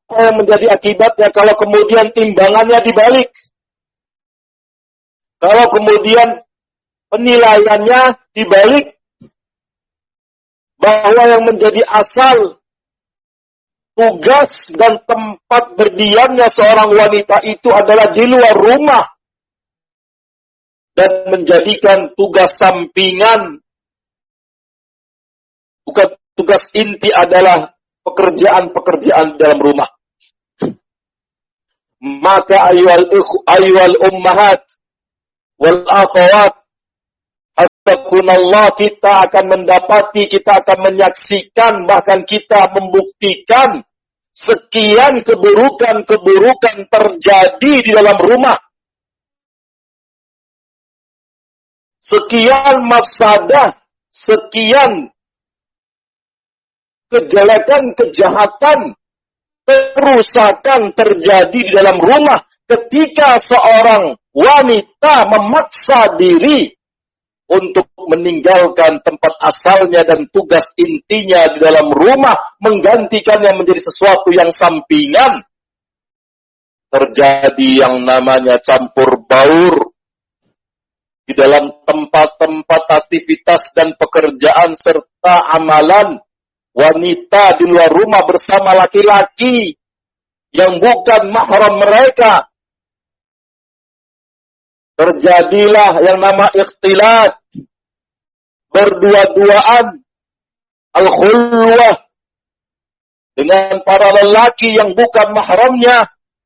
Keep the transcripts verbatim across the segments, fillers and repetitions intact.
yang menjadi akibatnya kalau kemudian timbangannya dibalik? Kalau kemudian penilaiannya dibalik, bahwa yang menjadi asal tugas dan tempat berdiamnya seorang wanita itu adalah di luar rumah, dan menjadikan tugas sampingan, bukan tugas inti adalah pekerjaan-pekerjaan dalam rumah. Maka ayyuhal ayyuhal ummahat wal akhawat, hattakunallah, kita akan mendapati, kita akan menyaksikan, bahkan kita membuktikan sekian keburukan-keburukan terjadi di dalam rumah. Sekian mafsadah, sekian kejelekan, kejahatan, kerusakan terjadi di dalam rumah ketika seorang wanita memaksa diri untuk meninggalkan tempat asalnya dan tugas intinya di dalam rumah, menggantikannya menjadi sesuatu yang sampingan. Terjadi yang namanya campur baur di dalam tempat-tempat aktivitas dan pekerjaan serta amalan. Wanita di luar rumah bersama laki-laki yang bukan mahram mereka. Terjadilah yang nama ikhtilat, berdua-duaan, al-khulwah, dengan para lelaki yang bukan mahramnya.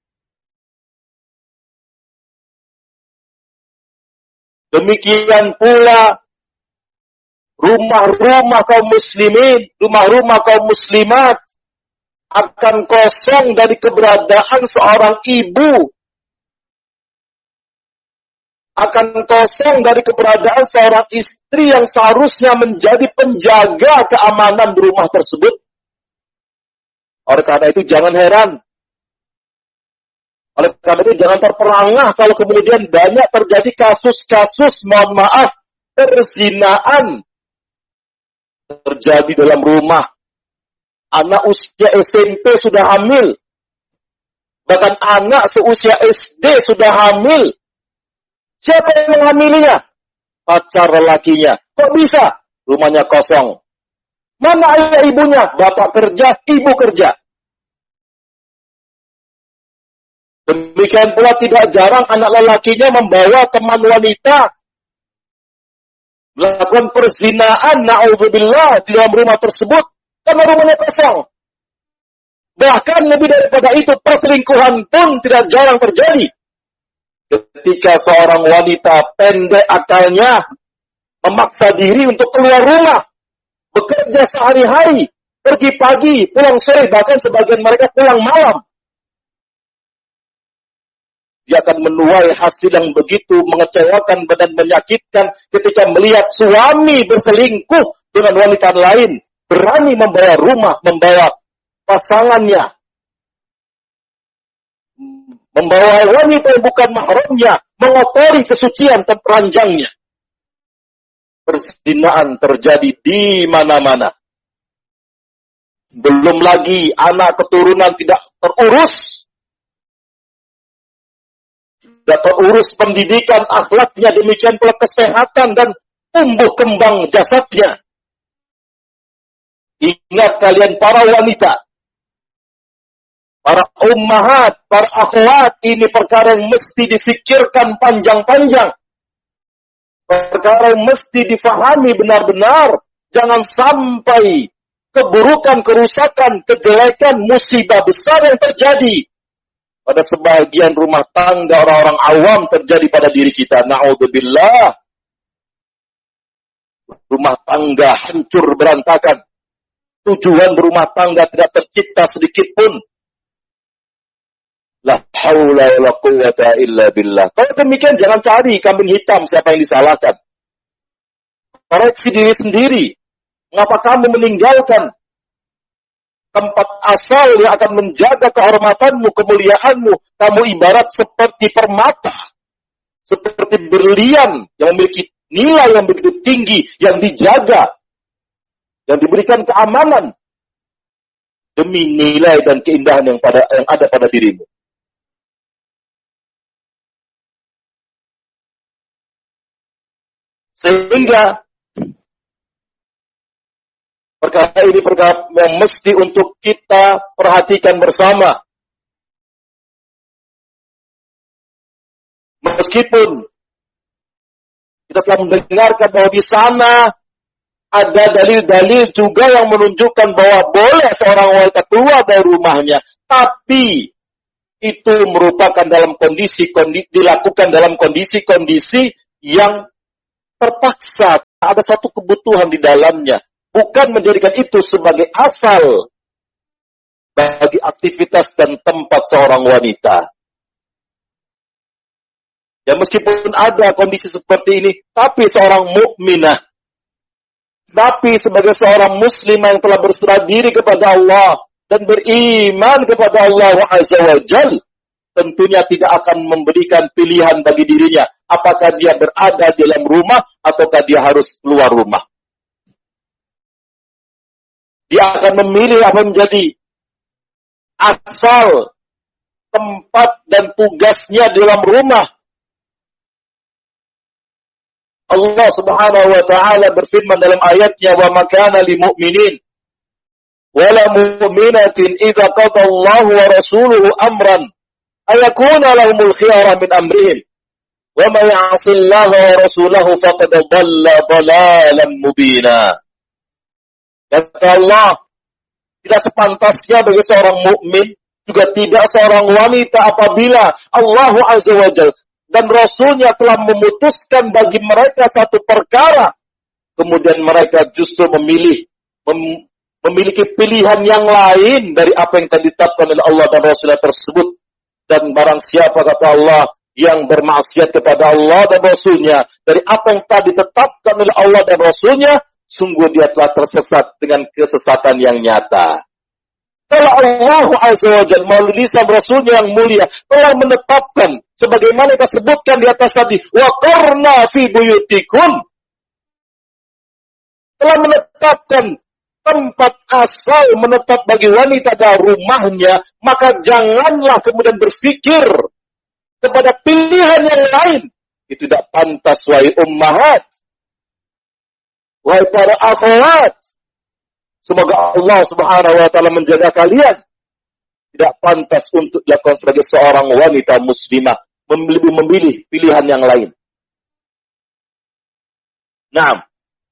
Demikian pula rumah-rumah kaum muslimin, rumah-rumah kaum muslimat akan kosong dari keberadaan seorang ibu, akan kosong dari keberadaan seorang istri yang seharusnya menjadi penjaga keamanan di rumah tersebut. Oleh karena itu jangan heran, oleh karena itu jangan terperangah kalau kemudian banyak terjadi kasus-kasus, mohon maaf, perzinaan terjadi dalam rumah. Anak usia S M P sudah hamil. Bahkan anak seusia S D sudah hamil. Siapa yang menghamilinya? Pacar lelakinya. Kok bisa? Rumahnya kosong. Mana ayah ibunya? Bapak kerja, ibu kerja. Demikian pula tidak jarang anak lelakinya membawa teman wanita melakukan perzinaan, na'udzubillah, di dalam rumah tersebut, karena rumahnya kosong. Bahkan lebih daripada itu, perselingkuhan pun tidak jarang terjadi. Ketika seorang wanita pendek akalnya, memaksa diri untuk keluar rumah, bekerja sehari-hari, pergi pagi, pulang sore, bahkan sebagian mereka pulang malam. Dia akan menuai hasil yang begitu mengecewakan dan menyakitkan ketika melihat suami berselingkuh dengan wanita lain, berani membawa rumah, membawa pasangannya, membawa wanita yang bukan mahramnya, mengotori kesucian teranjangnya. Perzinaan terjadi di mana-mana. Belum lagi anak keturunan tidak terurus, tidak terurus pendidikan akhlaknya, demikian pula kesehatan dan tumbuh kembang jasadnya. Ingat kalian para wanita, para ummahat, para akhwat, ini perkara yang mesti difikirkan panjang-panjang. Perkara yang mesti difahami benar-benar. Jangan sampai keburukan, kerusakan, kejelekan, musibah besar yang terjadi pada sebagian rumah tangga orang-orang awam terjadi pada diri kita. Na'udzubillah. Rumah tangga hancur berantakan. Tujuan berumah tangga tidak tercipta sedikit pun. La haula wa la quwwata illa billah. Kalau demikian jangan cari kambing hitam siapa yang disalahkan. Koreksi diri sendiri. Mengapa kamu meninggalkan tempat asal yang akan menjaga kehormatanmu, kemuliaanmu? Kamu ibarat seperti permata, seperti berlian yang memiliki nilai yang begitu tinggi, yang dijaga, yang diberikan keamanan. demi nilai dan keindahan yang pada yang ada pada dirimu. Sehingga perkara ini perkara yang mesti untuk kita perhatikan bersama. Meskipun kita telah mendengarkan bahwa di sana ada dalil-dalil juga yang menunjukkan bahwa boleh seorang wanita keluar dari rumahnya, tapi itu merupakan dalam kondisi, kondisi dilakukan dalam kondisi-kondisi yang terpaksa, ada satu kebutuhan di dalamnya, bukan menjadikan itu sebagai asal bagi aktivitas dan tempat seorang wanita. Ya meskipun ada kondisi seperti ini, tapi seorang mukminah, tapi sebagai seorang muslimah yang telah berserah diri kepada Allah dan beriman kepada Allah Azza wa Jalla, tentunya tidak akan memberikan pilihan bagi dirinya apakah dia berada di dalam rumah ataukah dia harus keluar rumah. Dia akan memilih apa menjadi asal tempat dan tugasnya di dalam rumah. Allah Subhanahu wa taala berfirman dalam ayatnya, "Wa ma kana lil mu'minin wa la mu'minatin idza qada Allahu wa rasuluhu amran ayakuna lahumul khiyara min amrihim wa may ya'si Allah wa rasulahu faqad dhalla dhalalan mubina." Kata Allah, tidak sepantasnya bagi seorang mukmin, juga tidak seorang wanita apabila Allah Azza wa Jalla dan Rasulnya telah memutuskan bagi mereka satu perkara, kemudian mereka justru memilih mem, memiliki pilihan yang lain dari apa yang telah ditetapkan oleh Allah dan Rasulnya tersebut. Dan barang siapa, kata Allah, yang bermaksiat kepada Allah dan Rasulnya dari apa yang telah ditetapkan oleh Allah dan Rasulnya, sungguh dia telah tersesat dengan kesesatan yang nyata. Kalau Allah Azza wa Jalla melalui lisan Rasulnya yang mulia telah menetapkan sebagaimana kita sebutkan di atas tadi, wa qarna fi buyutikum, telah menetapkan tempat asal menetap bagi wanita dalam rumahnya, maka janganlah kemudian berpikir kepada pilihan yang lain. Itu tidak pantas, wahai ummahat, wahai para akhwat. Semoga Allah Subhanahu wa taala menjaga kalian. Tidak pantas untuk dilakukan sebagai seorang wanita muslimah memilih memilih pilihan yang lain. Nah,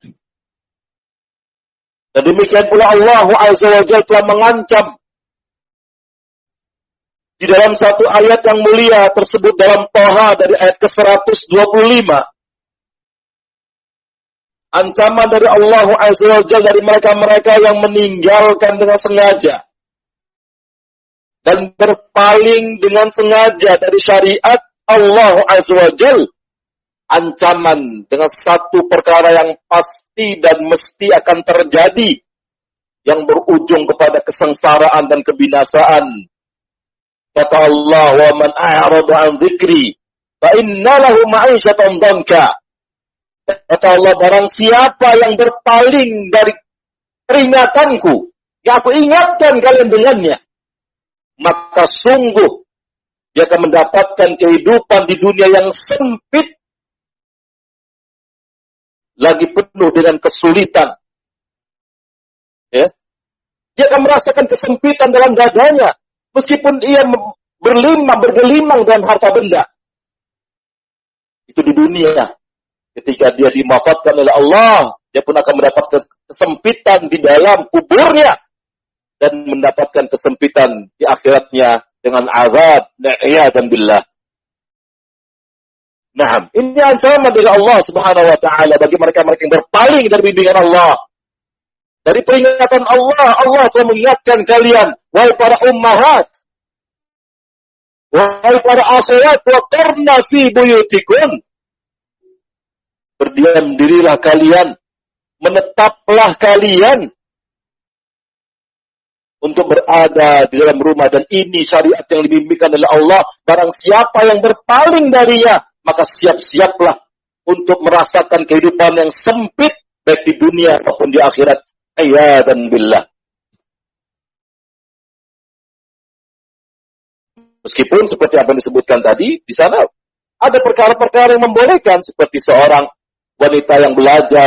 dan demikian pula Allah Azza wa Jalla telah mengancam di dalam satu ayat yang mulia tersebut dalam Thaha dari ayat ke seratus dua puluh lima. Ancaman dari Allah Azza wa Jalla dari mereka-mereka yang meninggalkan dengan sengaja dan berpaling dengan sengaja dari syariat Allah Azza wa Jalla. Ancaman dengan satu perkara yang pasti dan mesti akan terjadi, yang berujung kepada kesengsaraan dan kebinasaan. Kata Allah, "Wa man a'rada 'an dzikri fa inna lahu ma'isyatan dhanka." Kata Allah, barang siapa yang berpaling dari peringatanku, yang aku ingatkan kalian dengannya, maka sungguh dia akan mendapatkan kehidupan di dunia yang sempit, lagi penuh dengan kesulitan. Ya. Dia akan merasakan kesempitan dalam dadanya, meskipun ia berlimang, bergelimang dengan harta benda. Itu di dunia. Ketika dia dimaafkan oleh Allah, dia pun akan mendapatkan kesempitan di dalam kuburnya dan mendapatkan kesempitan di akhiratnya dengan azab, na'iyatan billah. Nah, ini ancaman dari Allah Subhanahu wa taala bagi mereka-mereka yang berpaling dari bimbingan Allah. Dari peringatan Allah, Allah telah mengingatkan kalian, wahai para ummahat, wahai para akhwat, wa qarna fi buyutikum. Berdiam dirilah kalian, menetaplah kalian untuk berada di dalam rumah, dan ini syariat yang dibimbingkan oleh Allah. Barang siapa yang berpaling darinya, maka siap-siaplah untuk merasakan kehidupan yang sempit baik di dunia maupun di akhirat. Ayyadan billah. Meskipun seperti apa yang disebutkan tadi, di sana ada perkara-perkara yang membolehkan, seperti seorang wanita yang belajar,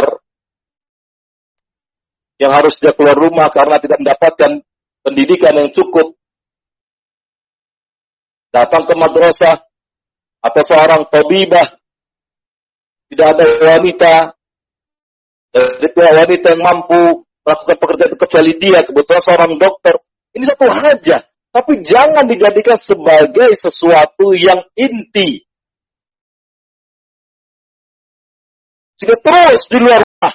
yang harus dia keluar rumah karena tidak mendapatkan pendidikan yang cukup, datang ke madrasah, atau seorang tabibah, tidak ada wanita, dari pihak wanita yang mampu melakukan pekerjaan itu kecuali dia, kebetulan seorang dokter. Ini satu hajat, tapi jangan dijadikan sebagai sesuatu yang inti. Sehingga terus di luar rumah.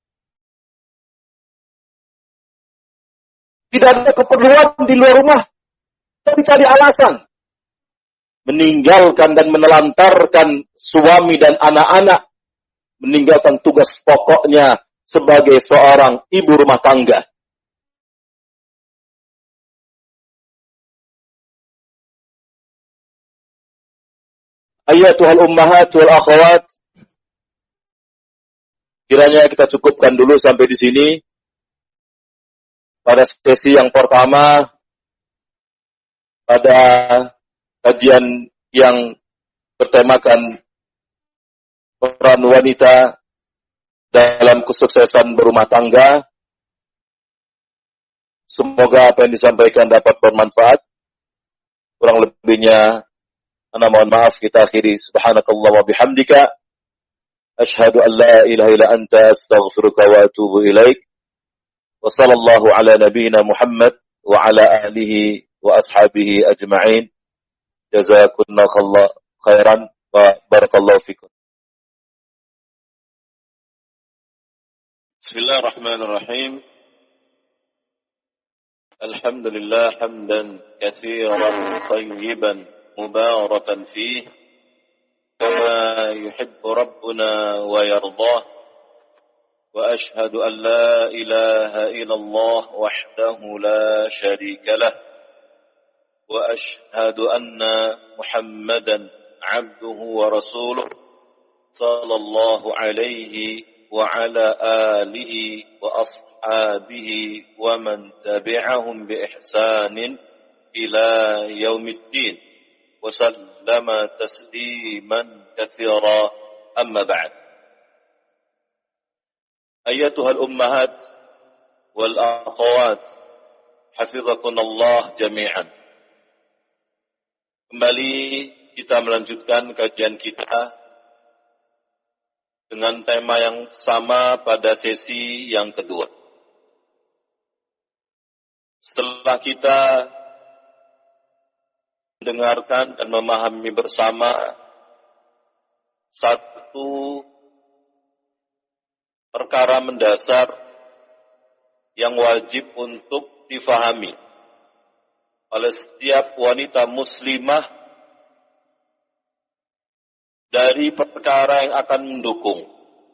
Tidak ada keperluan di luar rumah, tapi cari alasan. Meninggalkan dan menelantarkan suami dan anak-anak, meninggalkan tugas pokoknya sebagai seorang ibu rumah tangga. Ayatuhal ummahat wal akhawat, kiranya kita cukupkan dulu sampai di sini pada sesi yang pertama pada kajian yang bertemakan peran wanita dalam kesuksesan berumah tangga. Semoga apa yang disampaikan dapat bermanfaat. Kurang lebihnya, ana mohon maaf, kita akhiri. Subhanakallah wa bihamdika. Ashhadu an la ilaha illa anta astaghfiruka wa atubu ilaik. Wa sallallahu ala nabiyyina Muhammad wa ala alihi wa ashabihi ajma'in. Jazakumullah khairan wa barakallahu fikum. Bismillahirrahmanirrahim. Alhamdulillah hamdan katsiran tayyiban mubarakan fihi kama yuhibbu rabbuna wa yardah. Wa ashhadu an la ilaha illallah wahdahu la syarika lah. وأشهد أن محمدا عبده ورسوله صلى الله عليه وعلى آله وأصحابه ومن تبعهم بإحسان إلى يوم الدين وسلم تسليما كثيرا أما بعد أيتها الأمهات والأخوات حفظكن الله جميعا. Kembali kita melanjutkan kajian kita dengan tema yang sama pada sesi yang kedua. Setelah kita mendengarkan dan memahami bersama satu perkara mendasar yang wajib untuk difahami oleh setiap wanita muslimah dari perkara yang akan mendukung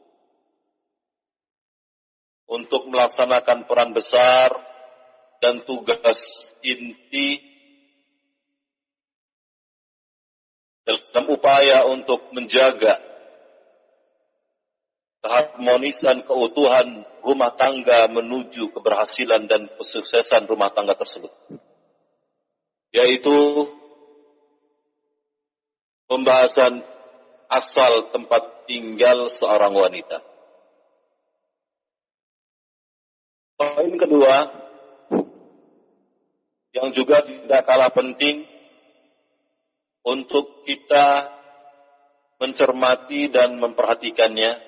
untuk melaksanakan peran besar dan tugas inti dalam upaya untuk menjaga keharmonisan keutuhan rumah tangga menuju keberhasilan dan kesuksesan rumah tangga tersebut. Yaitu pembahasan asal tempat tinggal seorang wanita. Poin kedua, yang juga tidak kalah penting untuk kita mencermati dan memperhatikannya,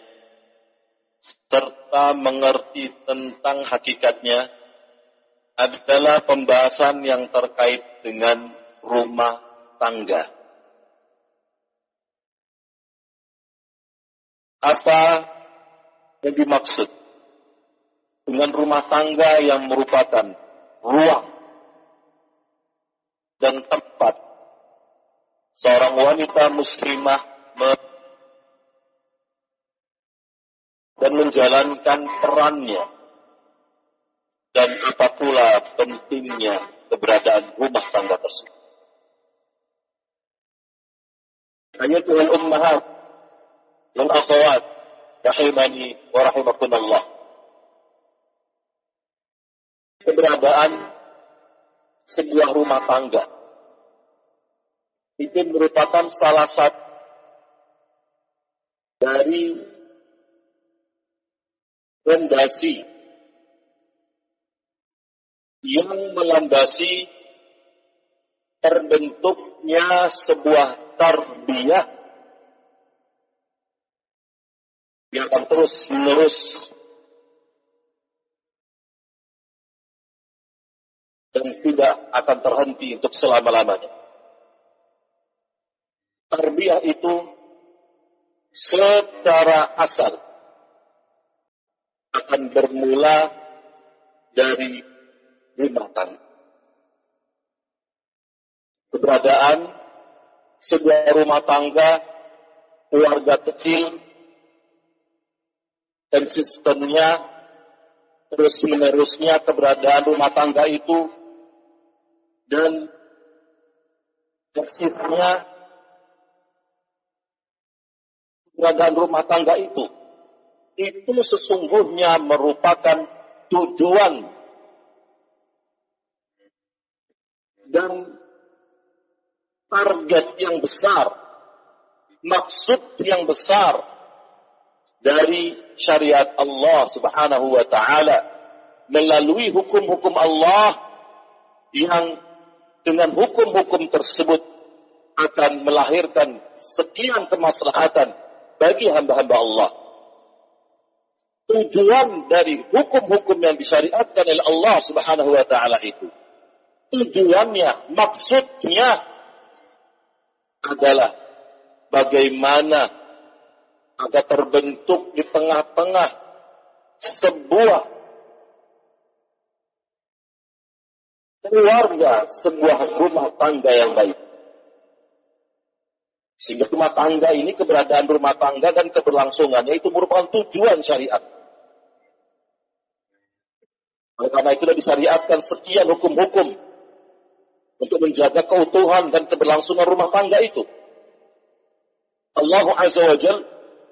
serta mengerti tentang hakikatnya, adalah pembahasan yang terkait dengan rumah tangga. Apa yang dimaksud dengan rumah tangga yang merupakan ruang dan tempat seorang wanita muslimah dan menjalankan perannya, dan apa pula pentingnya keberadaan rumah tangga tersebut. Ayatuhal ummahat wal akhawat rahimani wa rahimakumullah. Keberadaan sebuah rumah tangga itu merupakan salah satu dari fondasi yang melandasi terbentuknya sebuah tarbiyah yang akan terus menerus dan tidak akan terhenti untuk selama-lamanya. Tarbiyah itu secara asal akan bermula dari rumah tangga. Keberadaan sebuah rumah tangga, keluarga kecil, dan sistemnya, terus menerusnya keberadaan rumah tangga itu, dan persisnya keberadaan rumah tangga itu, itu sesungguhnya merupakan tujuan dan target yang besar, maksud yang besar dari syariat Allah Subhanahu wa taala melalui hukum-hukum Allah yang dengan hukum-hukum tersebut akan melahirkan sekian kemaslahatan bagi hamba-hamba Allah. Tujuan dari hukum-hukum yang disyariatkan oleh Allah Subhanahu wa taala itu, tujuannya, maksudnya adalah bagaimana agar terbentuk di tengah-tengah sebuah keluarga, sebuah rumah tangga yang baik. Sehingga rumah tangga ini, keberadaan rumah tangga dan keberlangsungannya itu merupakan tujuan syariat. Oleh karena itu sudah disyariatkan sekian hukum-hukum untuk menjaga keutuhan dan keberlangsungan rumah tangga itu. Allah Azza wa Jalla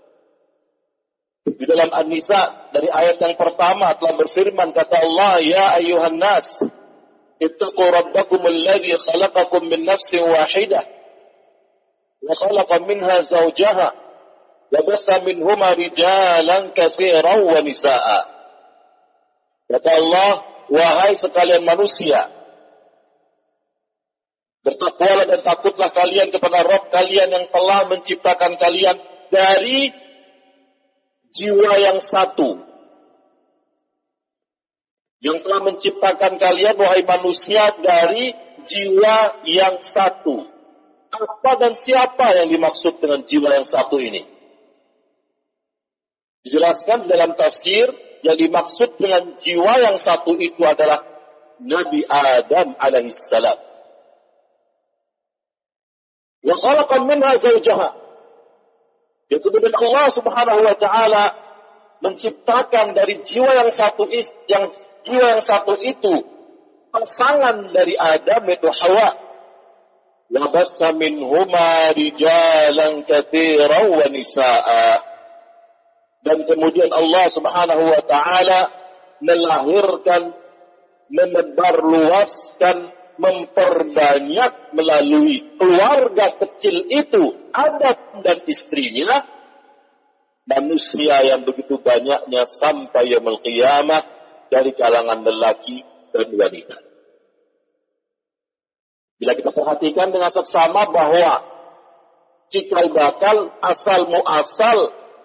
di dalam An-Nisa dari ayat yang pertama telah berfirman, kata Allah, ya ayyuhan nas ittaqu rabbakum alladhi khalaqakum min nafsin wahidah wa khalaqa minha zawjaha wa bassa minhuma rijalan katsiran wa nisaa. Kata Allah, wahai sekalian manusia, bertakwalah dan takutlah kalian kepada Rabb kalian yang telah menciptakan kalian dari jiwa yang satu. Yang telah menciptakan kalian, wahai manusia, dari jiwa yang satu. Apa dan siapa yang dimaksud dengan jiwa yang satu ini? Dijelaskan dalam tafsir, yang dimaksud dengan jiwa yang satu itu adalah Nabi Adam alaihissalam. Wa khalaqa minha zawjaha. Yaitu kemudian Allah Subhanahu wa taala menciptakan dari jiwa yang satu itu, yang jiwa yang satu itu pasangan dari Adam itu Hawa. Wa bassa minhuma rijalan katsiran wa nisaa. Dan kemudian Allah Subhanahu wa taala melahirkan, menebarluaskan, memperbanyak melalui keluarga kecil itu, Adam dan istrinya, manusia yang begitu banyaknya sampai yaumul qiyamah dari kalangan lelaki dan wanita. Bila kita perhatikan dengan seksama bahwa cikal bakal, asal muasal,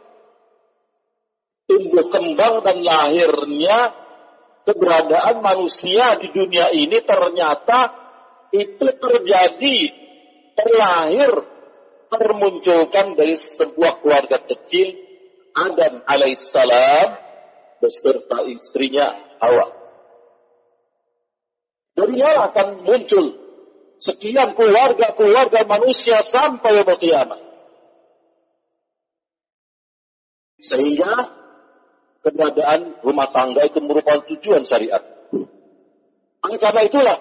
tumbuh kembang dan lahirnya keberadaan manusia di dunia ini ternyata itu terjadi, terlahir, termunculkan dari sebuah keluarga kecil, Adam alaihissalam beserta istrinya Hawa. Darinya akan muncul sekian keluarga-keluarga manusia sampai yaumul qiyamah. Sehingga keberadaan rumah tangga itu merupakan tujuan syariat. Oleh karena itulah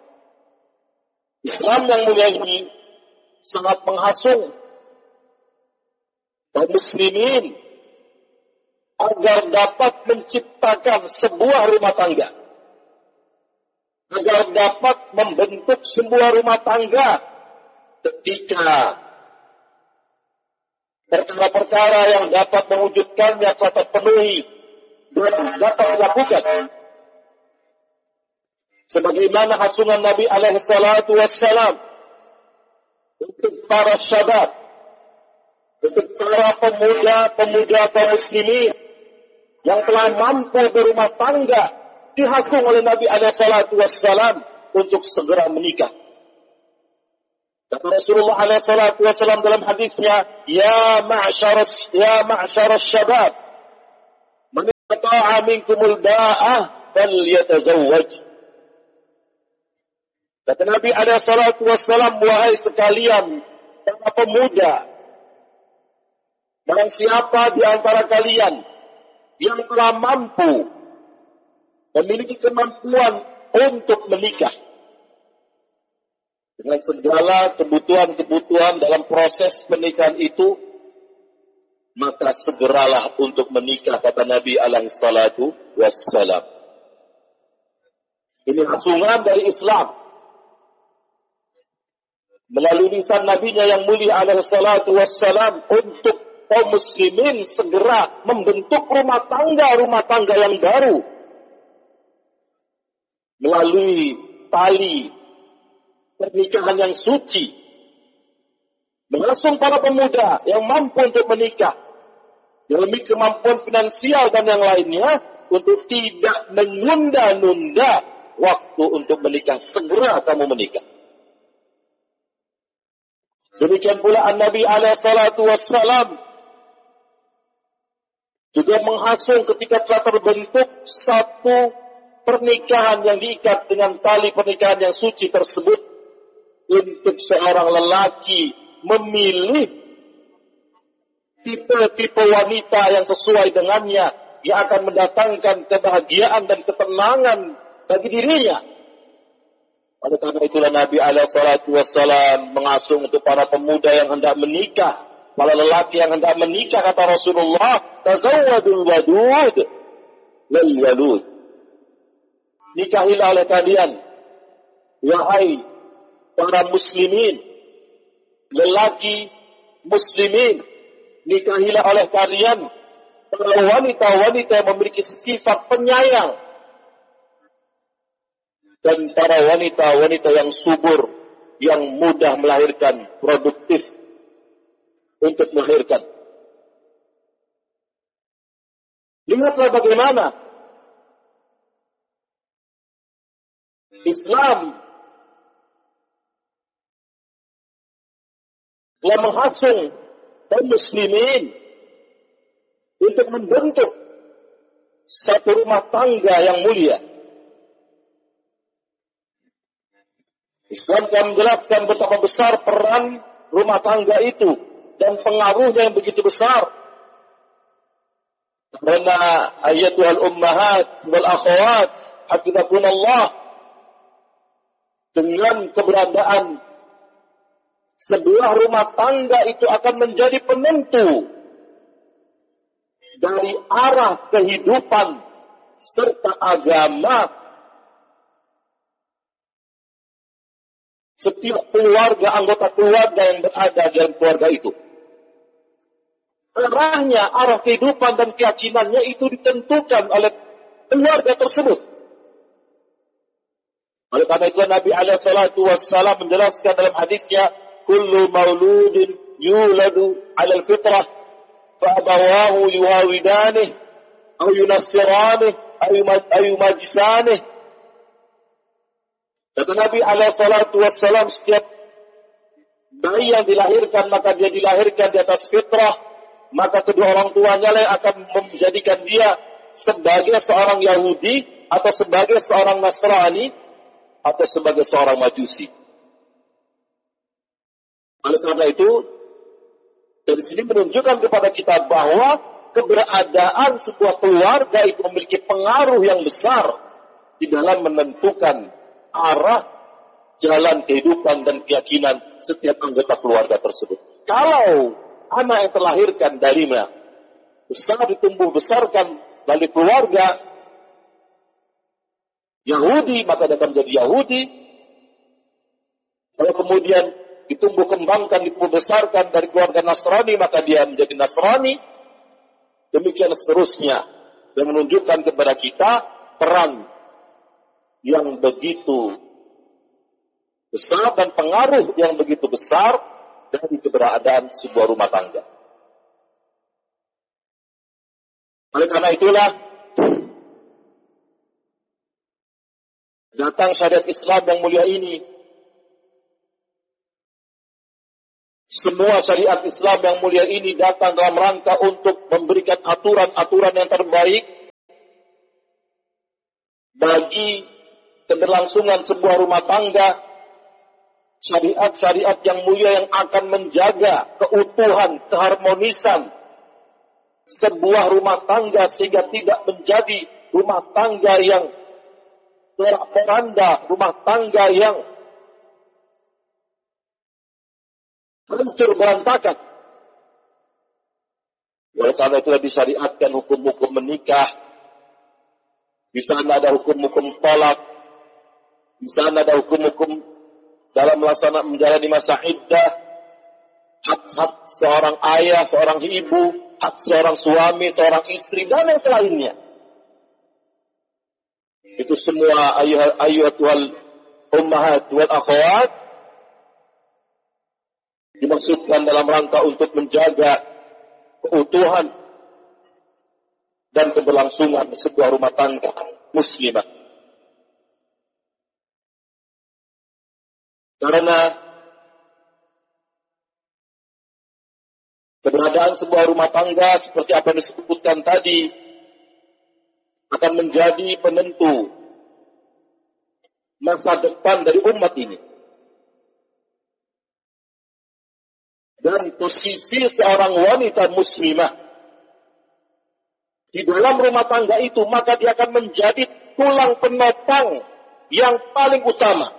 Islam yang mulia ini sangat menghasung kaum muslimin agar dapat menciptakan sebuah rumah tangga, agar dapat membentuk sebuah rumah tangga ketika perkara-perkara yang dapat mewujudkannya telah terpenuhi dan dapat dilakukan. Sebagaimana hasungan Nabi alaihi salatu wassalam untuk para syabab, untuk para pemuda-pemuda kaum muslimin yang telah mampu berumah tangga, dihasung oleh Nabi alaihi salatu wassalam untuk segera menikah. Kata Rasulullah alaihi salatu wassalam dalam hadisnya, Ya ma'syar ya ma'syar syabab, man istata'a minkumul ba'ah falyatazawwaj. Kata Nabi alaihi salatu wassalam, wahai sekalian para pemuda, barang siapa di antara kalian yang telah mampu memiliki kemampuan untuk menikah dengan segala kebutuhan-kebutuhan dalam proses pernikahan itu, maka segeralah untuk menikah, kata Nabi alaihi salatu wassalam. Ini hasungan dari Islam melalui lisan Nabi-Nya yang mulia alaihi salatu wassalam untuk kaum muslimin segera membentuk rumah tangga-rumah tangga yang baru melalui tali pernikahan yang suci, mengasung para pemuda yang mampu untuk menikah, yang memiliki kemampuan finansial dan yang lainnya untuk tidak menunda-nunda waktu untuk menikah. Segera kamu menikah. Demikian pula An-Nabi alaihi salatu wassalam juga menghasung ketika telah terbentuk satu pernikahan yang diikat dengan tali pernikahan yang suci tersebut, untuk seorang lelaki memilih tipe-tipe wanita yang sesuai dengannya, yang akan mendatangkan kebahagiaan dan ketenangan bagi dirinya. Oleh karena itulah Nabi alaihi salatu wassalam mengasung untuk para pemuda yang hendak menikah, para lelaki yang hendak menikah, kata Rasulullah, tazawwadul wadud lal walud. Nikahilah oleh kalian, wahai para muslimin, lelaki muslimin, nikahilah oleh kalian para wanita-wanita yang memiliki sifat penyayang, dan para wanita-wanita yang subur, yang mudah melahirkan, produktif untuk melahirkan. Lihatlah bagaimana Islam telah menghasung kaum muslimin untuk membentuk satu rumah tangga yang mulia. Islam telah menjelaskan betapa besar peran rumah tangga itu dan pengaruhnya yang begitu besar. Karena ayatul ummahat wal akhawat hafizakumullah, dengan keberadaan sebuah rumah tangga itu akan menjadi penentu dari arah kehidupan serta agama setiap keluarga, anggota keluarga yang berada dalam keluarga itu. Arahnya, arah kehidupan dan keyakinannya itu ditentukan oleh keluarga tersebut. Oleh karena itu Nabi alaihi salatu wassalam menjelaskan dalam hadisnya, kullu mauludin yuladu ala al-fitrah fa abawahu yuhawidanih aw yunassiranih aw yumajjisanih. Kata Nabi alaihi salatu wassalam, setiap bayi yang dilahirkan, maka dia dilahirkan di atas fitrah, maka kedua orang tuanya lah yang akan menjadikan dia sebagai seorang Yahudi, atau sebagai seorang Nasrani, atau sebagai seorang Majusi. Oleh karena itu, dari sini menunjukkan kepada kita bahwa keberadaan sebuah keluarga itu memiliki pengaruh yang besar di dalam menentukan arah jalan kehidupan dan keyakinan setiap anggota keluarga tersebut. Kalau anak yang terlahirkan darinya besar ditumbuh besarkan dari keluarga Yahudi, maka dia akan menjadi Yahudi. Kalau kemudian ditumbuh kembangkan, ditumbuh besarkan dari keluarga Nasrani, maka dia menjadi Nasrani. Demikian seterusnya. Dan menunjukkan kepada kita peran yang begitu besar dan pengaruh yang begitu besar dari keberadaan sebuah rumah tangga. Oleh karena itulah, datang syariat Islam yang mulia ini. Semua syariat Islam yang mulia ini datang dalam rangka untuk memberikan aturan-aturan yang terbaik bagi keberlangsungan sebuah rumah tangga. Syariat-syariat yang mulia yang akan menjaga keutuhan, keharmonisan sebuah rumah tangga sehingga tidak menjadi rumah tangga yang porak-poranda, rumah tangga yang hancur berantakan. Oleh karena itu disyariatkan hukum-hukum menikah. Di sana ada hukum-hukum talak. Di sana ada hukum-hukum dalam melaksanakan menjalani masa iddah. Hak-hak seorang ayah, seorang ibu, hak seorang suami, seorang istri, dan yang lainnya. Itu semua ayyuhal ummahat wal akhwat dimaksudkan dalam rangka untuk menjaga keutuhan dan keberlangsungan sebuah rumah tangga muslimah. Karena keberadaan sebuah rumah tangga seperti apa yang disebutkan tadi akan menjadi penentu masa depan dari umat ini. Dan posisi seorang wanita muslimah di dalam rumah tangga itu, maka dia akan menjadi tulang penopang yang paling utama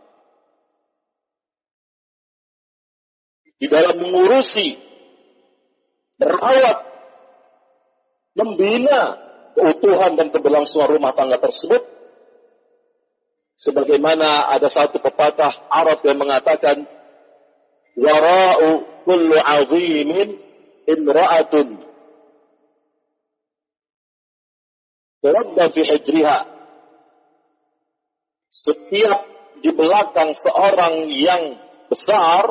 di dalam mengurusi, merawat, membina keutuhan dan keberlangsungan rumah tangga tersebut. Sebagaimana ada satu pepatah Arab yang mengatakan, wara'u kullu 'azimin imra'atun turadda fi hijriha. Setiap di belakang seorang yang besar,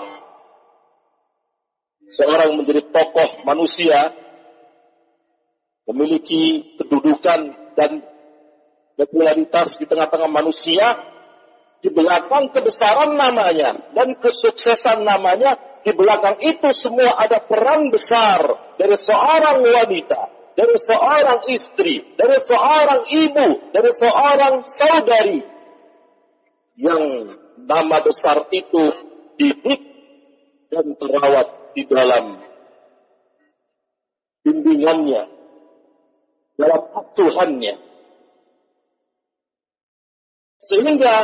seorang menjadi tokoh manusia, memiliki kedudukan dan popularitas di tengah-tengah manusia, di belakang kebesaran namanya dan kesuksesan namanya, di belakang itu semua ada peran besar dari seorang wanita, dari seorang istri, dari seorang ibu, dari seorang saudari yang nama besar itu didik dan terawat di dalam bimbingannya, dalam asuhannya. Sehingga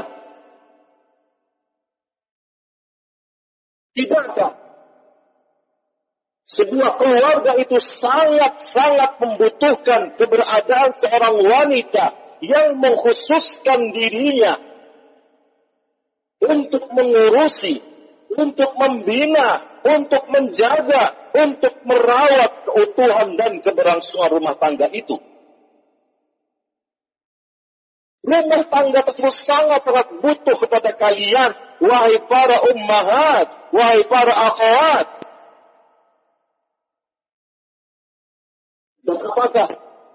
tidakkah sebuah keluarga itu sangat-sangat membutuhkan keberadaan seorang wanita yang mengkhususkan dirinya untuk mengurusi, untuk membina, untuk menjaga, untuk merawat keutuhan dan keberlangsungan rumah tangga itu. Rumah tangga tersebut sangat-sangat butuh kepada kalian, wahai para ummahat, wahai para akhwat. Dan apakah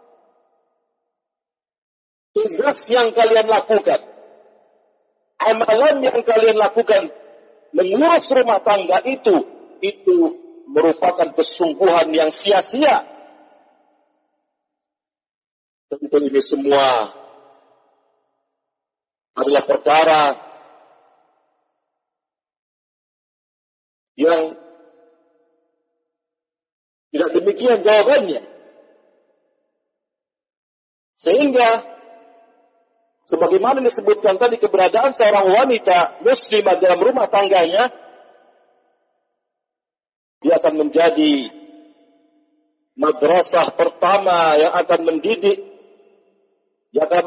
tugas yang kalian lakukan, amalan yang kalian lakukan, mengurus rumah tangga itu, itu merupakan kesungguhan yang sia-sia? Tentu ini semua adalah perkara yang tidak demikian jawabannya. Sehingga sebagaimana disebutkan tadi, keberadaan seorang wanita muslimah dalam rumah tangganya, dia akan menjadi madrasah pertama yang akan mendidik, yang akan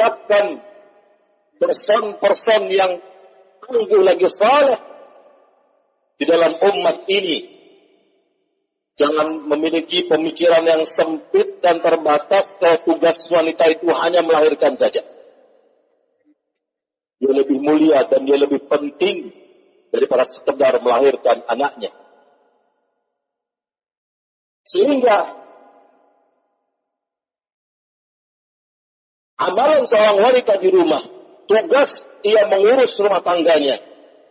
mempersiapkan person-person yang tangguh lagi saleh di dalam umat ini. Jangan memiliki pemikiran yang sempit dan terbatas bahwa tugas wanita itu hanya melahirkan saja. Dia lebih mulia dan dia lebih penting daripada sekedar melahirkan anaknya. Sehingga amalan seorang wanita di rumah, tugas ia mengurus rumah tangganya.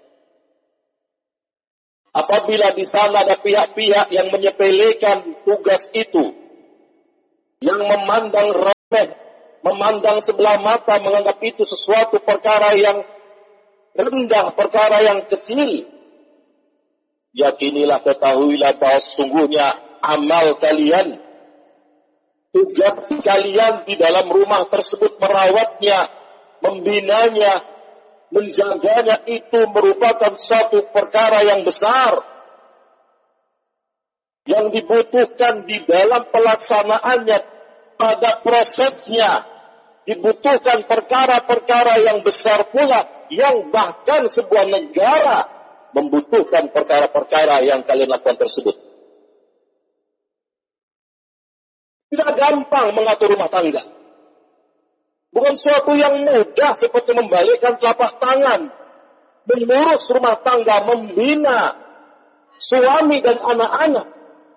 Apabila di sana ada pihak-pihak yang menyepelekan tugas itu, yang memandang remeh, memandang sebelah mata, menganggap itu sesuatu perkara yang rendah, perkara yang kecil, yakinilah, ketahuilah bahwa sungguhnya amal kalian, tugas kalian di dalam rumah tersebut merawatnya, membinanya, menjaganya itu merupakan suatu perkara yang besar yang dibutuhkan di dalam pelaksanaannya, pada prosesnya dibutuhkan perkara-perkara yang besar pula, yang bahkan sebuah negara membutuhkan perkara-perkara yang kalian lakukan tersebut. Tidak gampang mengatur rumah tangga. Bukan suatu yang mudah seperti membalikkan telapak tangan, mengurus rumah tangga, membina suami dan anak-anak,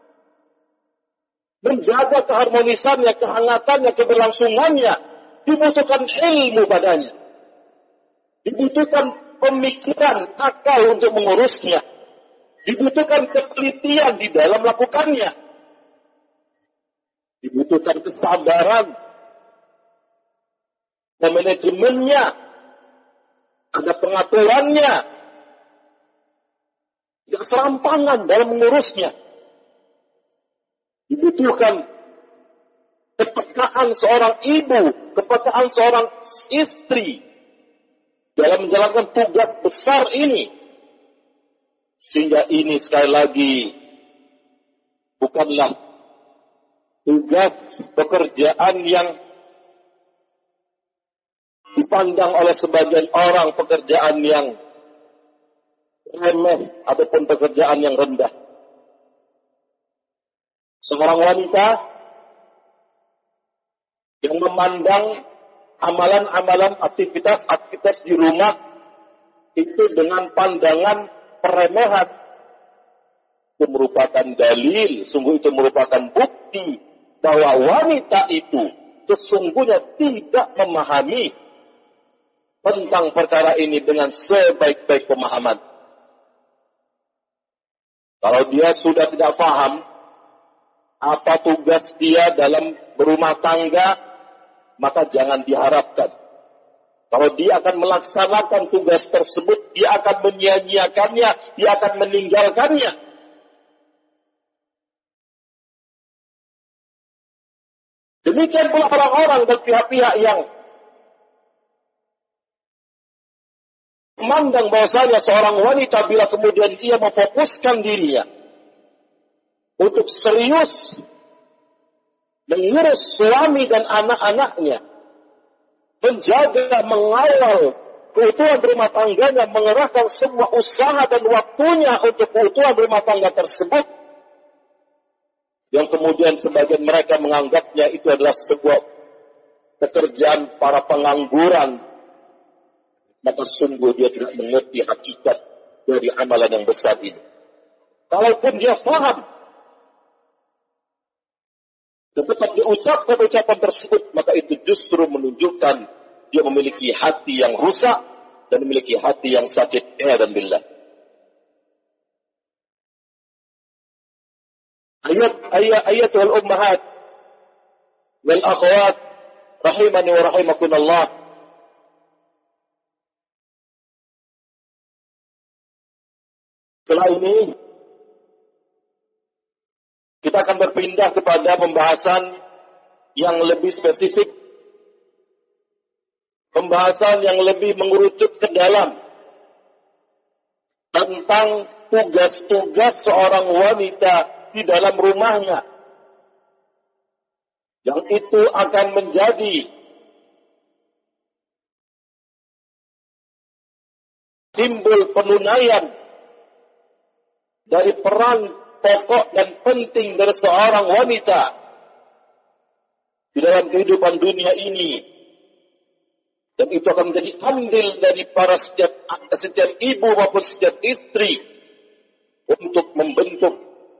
menjaga keharmonisannya, kehangatannya, keberlangsungannya. Dibutuhkan ilmu padanya, dibutuhkan pemikiran, akal untuk mengurusnya, dibutuhkan ketelitian di dalam melakukannya, dibutuhkan kesabaran, manajemennya, ada pengaturannya, tidak serampangan dalam mengurusnya. Dibutuhkan kepekaan seorang ibu, kepekaan seorang istri dalam menjalankan tugas besar ini. Sehingga ini sekali lagi bukanlah tugas pekerjaan yang dipandang oleh sebagian orang pekerjaan yang remeh ataupun pekerjaan yang rendah. Seorang wanita yang memandang amalan-amalan aktivitas-aktivitas di rumah itu dengan pandangan peremehan, itu merupakan dalil, sungguh itu merupakan bukti bahwa wanita itu sesungguhnya tidak memahami tentang perkara ini dengan sebaik-baik pemahaman. Kalau dia sudah tidak paham apa tugas dia dalam berumah tangga, maka jangan diharapkan. Kalau dia akan melaksanakan tugas tersebut, dia akan menyia-nyiakannya, dia akan meninggalkannya. Demikian pula orang-orang dan pihak-pihak yang memandang bahwasanya seorang wanita bila kemudian ia memfokuskan dirinya untuk serius mengurus suami dan anak-anaknya, menjaga, mengawal keutuhan rumah tangganya, mengerahkan semua usaha dan waktunya untuk keutuhan rumah tangga tersebut, yang kemudian sebagian mereka menganggapnya itu adalah sebuah pekerjaan para pengangguran, maka sungguh dia tidak mengerti hakikat dari amalan yang besar ini. Kalaupun dia paham, tetap diucapkan ucapan tersebut, maka itu justru menunjukkan dia memiliki hati yang rusak dan memiliki hati yang sakit. A'udzu billah. Ayat ayat ayatul ummahat wal akhwat rahimani wa rahimakumullah. Setelah ini kita akan berpindah kepada pembahasan yang lebih spesifik, pembahasan yang lebih mengerucut ke dalam tentang tugas-tugas seorang wanita di dalam rumahnya, yang itu akan menjadi simbol penunaian dari peran pokok dan penting dari seorang wanita di dalam kehidupan dunia ini. Dan itu akan menjadi andil dari para setiap, setiap ibu maupun setiap istri untuk membentuk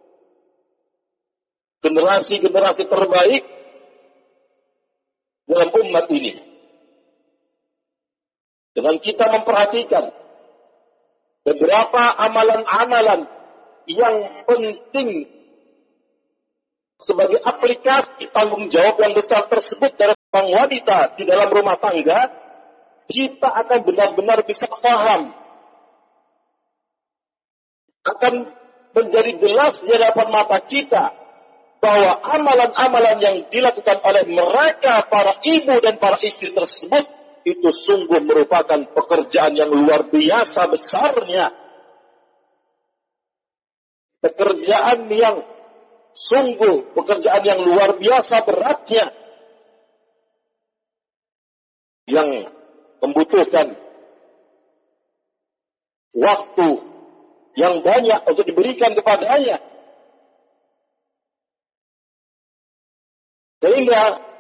generasi-generasi terbaik dalam umat ini. Dengan kita memperhatikan beberapa amalan-amalan yang penting sebagai aplikasi tanggung jawab yang besar tersebut dari seorang wanita di dalam rumah tangga, kita akan benar-benar bisa paham, akan menjadi jelas di hadapan mata kita bahwa amalan-amalan yang dilakukan oleh mereka, para ibu dan para istri tersebut, itu sungguh merupakan pekerjaan yang luar biasa besarnya. Pekerjaan yang sungguh, pekerjaan yang luar biasa beratnya. Yang membutuhkan waktu yang banyak untuk diberikan kepadanya. Sehingga